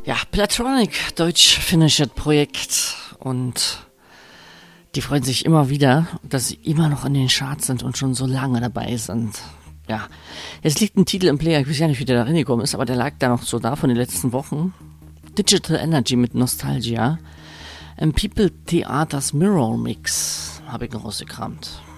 Ja, Platronic, deutsch-finnisches Projekt, und die freuen sich immer wieder, dass sie immer noch in den Charts sind und schon so lange dabei sind. Ja, jetzt liegt ein Titel im Player, ich weiß ja nicht, wie der da reingekommen ist, aber der lag da noch so da von den letzten Wochen. Digital Energy mit Nostalgia. People Theaters Mirror Mix habe ich noch rausgekramt.